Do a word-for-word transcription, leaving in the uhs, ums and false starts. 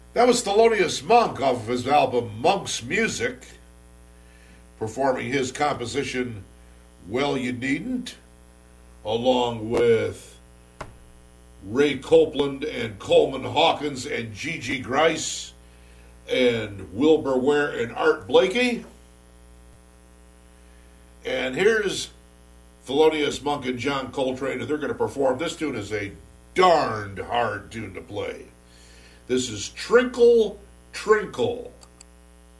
That was Thelonious Monk off of his album Monk's Music, performing his composition Well You Needn't, along with Ray Copeland and Coleman Hawkins and Gigi Grice and Wilbur Ware and Art Blakey. And here's Thelonious Monk and John Coltrane, and they're going to perform. This tune is a darned hard tune to play. This is Trinkle, Trinkle.